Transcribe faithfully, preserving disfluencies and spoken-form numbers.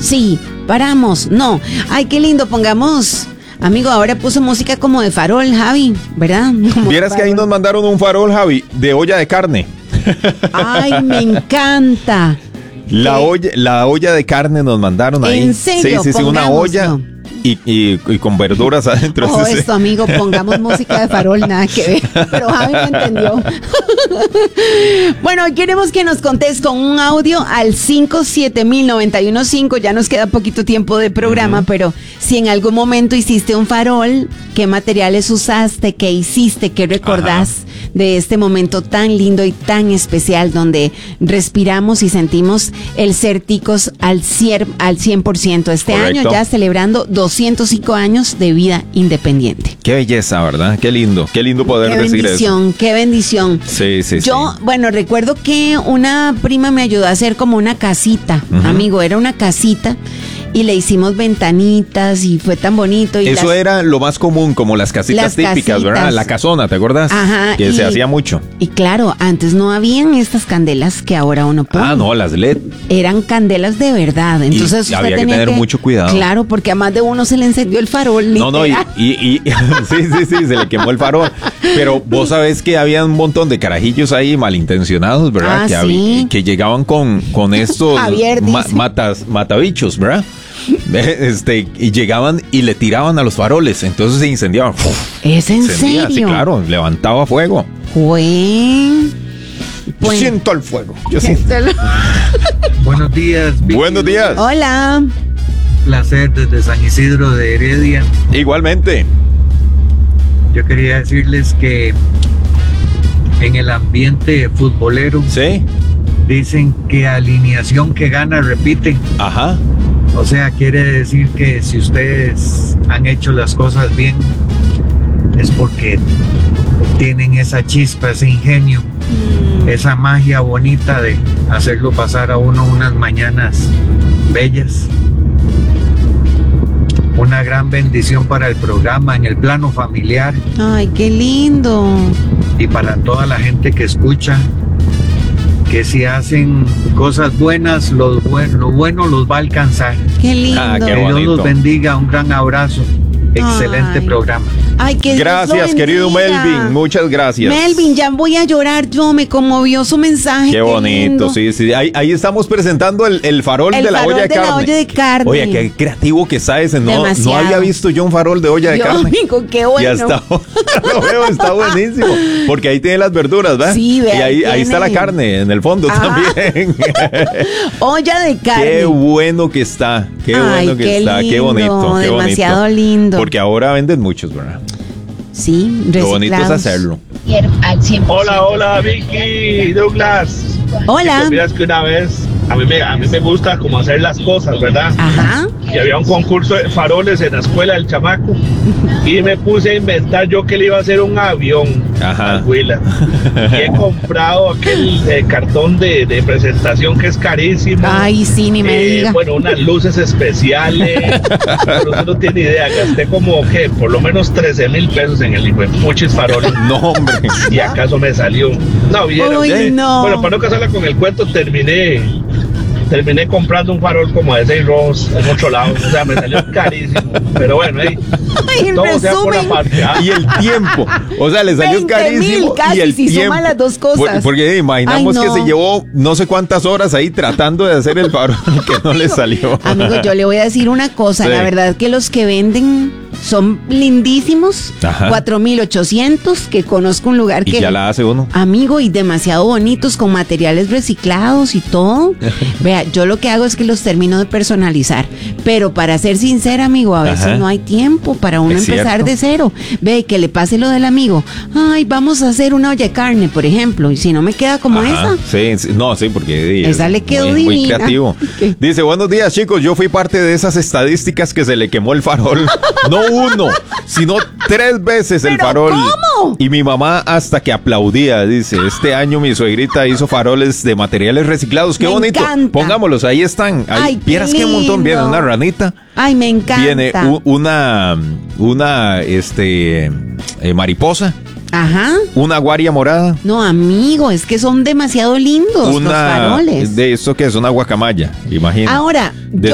Sí, paramos, no. Ay, qué lindo, pongamos... Amigo, ahora puso música como de farol, Javi, ¿verdad? Como Vieras que ahí nos mandaron un farol, Javi, de olla de carne. Ay, me encanta. La olla, la olla de carne nos mandaron ahí. ¿En serio? Sí, sí, sí, una olla y, y, y con verduras adentro. Oh, sí, esto, sí. amigo, pongamos música de farol, nada que ver. Pero Javi me entendió. Bueno, queremos que nos contes con un audio al cinco siete mil noventa y uno cinco. Ya nos queda poquito tiempo de programa, uh-huh. Pero si en algún momento hiciste un farol, ¿qué materiales usaste? ¿Qué hiciste? ¿Qué recordás? Ajá. De este momento tan lindo y tan especial donde respiramos y sentimos el ser ticos al cien por ciento. Este Correcto. Año ya celebrando doscientos cinco años de vida independiente. Qué belleza, ¿verdad? Qué lindo, qué lindo poder qué decir bendición, eso. Qué bendición, qué bendición. Sí, sí, Yo, sí. bueno, recuerdo que una prima me ayudó a hacer como una casita, uh-huh. Amigo, era una casita. Y le hicimos ventanitas y fue tan bonito. Y Eso las, era lo más común, como las casitas las típicas, casitas. ¿verdad? La casona, ¿te acuerdas? Ajá. Que y, se hacía mucho. Y claro, antes no habían estas candelas que ahora uno pone. Ah, no, las L E D. Eran candelas de verdad. Entonces y usted había que tenía tener que, mucho cuidado. Claro, porque a más de uno se le encendió el farol. No, no, y, y, y sí, sí, sí, se le quemó el farol. Pero vos sabés que había un montón de carajillos ahí malintencionados, ¿verdad? Ah, que, ¿sí? había, que llegaban con, con estos Javier ma, matas, matabichos, ¿verdad? Este, y llegaban y le tiraban a los faroles, entonces se incendiaban. ¿Es en Encendía, serio? Sí, claro, levantaba fuego. Buen... Yo Buen... siento el fuego. Yo siento. Buenos días. Vicky. Buenos días. Hola. Placer desde San Isidro de Heredia. Igualmente. Yo quería decirles que en el ambiente futbolero, sí, dicen que alineación que gana repite. Ajá. O sea, quiere decir que si ustedes han hecho las cosas bien, es porque tienen esa chispa, ese ingenio, mm. esa magia bonita de hacerlo pasar a uno unas mañanas bellas. Una gran bendición para el programa en el plano familiar. Ay, qué lindo. Y para toda la gente que escucha, que si hacen cosas buenas, lo bueno, lo bueno los va a alcanzar. Qué lindo. Ah, qué que Dios los bendiga, un gran abrazo. Excelente Ay. programa. Ay, que gracias, querido Melvin. Muchas gracias. Melvin, ya voy a llorar. Yo me conmovió su mensaje. Qué, qué bonito, lindo. sí, sí. Ahí, ahí estamos presentando el, el farol el de la farol olla de, de carne. la olla de carne. Oye, qué creativo que está ese. No, no había visto yo un farol de olla de yo, carne. Amigo, qué bueno. Ya está, lo veo, está buenísimo. Porque ahí tiene las verduras, ¿verdad? Sí, vea, y ahí, tiene... ahí está la carne en el fondo ah. también. Olla de carne. Qué bueno que está. Qué Ay, bueno que qué está. Lindo, qué bonito. Qué demasiado bonito. lindo. Porque ahora venden muchos, ¿verdad? Sí, reciclados. Lo bonito es hacerlo. Hola, hola, Vicky, Douglas. Hola. Miras que una vez, a mí, me, a mí me gusta como hacer las cosas, ¿verdad? Ajá. Y había un concurso de faroles en la escuela del chamaco. Y me puse a inventar yo que le iba a hacer un avión. Ajá. Al Huila. Y he comprado aquel eh, cartón de, de presentación que es carísimo. Ay, sí, ni me eh, diga. Bueno, unas luces especiales. Pero usted no tiene idea. Gasté como que por lo menos trece mil pesos en el hijo. Muchos faroles. No, hombre. Y acaso me salió. No, vieron. Uy, ¿eh? no. Bueno, para no casarla con el cuento, terminé. Terminé comprando un farol como de seis rojos en otro lado. O sea, me salió carísimo. Pero bueno, hey, Ay, todo resumen. sea por la parte. ¿Ah? Y el tiempo. O sea, le salió carísimo. Casi, y el si tiempo. suma las dos cosas. Por, porque imaginamos Ay, no. que se llevó no sé cuántas horas ahí tratando de hacer el farol que no le salió. Amigo, yo le voy a decir una cosa. Sí. La verdad que los que venden son lindísimos. Ajá. cuatro mil ochocientos, que conozco un lugar y que... ya la hace uno. Amigo, y demasiado bonitos, con materiales reciclados y todo. Vea, yo lo que hago es que los termino de personalizar. Pero para ser sincera, amigo, a veces Ajá. no hay tiempo para uno es empezar cierto. de cero. Ve, que le pase lo del amigo. Ay, vamos a hacer una olla de carne, por ejemplo. Y si no me queda como Ajá. esa. Sí, sí, no, sí, porque... Esa le quedó muy, divina. muy creativo. ¿Qué? Dice, buenos días, chicos. Yo fui parte de esas estadísticas que se le quemó el farol. No uno, sino tres veces el farol. ¿Cómo? Y mi mamá hasta que aplaudía. Dice, este año mi suegrita hizo faroles de materiales reciclados. Qué me bonito. Encanta. Pongámoslos, ahí están. Ahí, Ay, vieras qué montón. Viene una ranita. Ay, me encanta. Viene u- una, una, este, eh, mariposa. Ajá. Una guaria morada. No, amigo, es que son demasiado lindos una, los faroles. De eso que es una guacamaya, imagínate. Ahora, de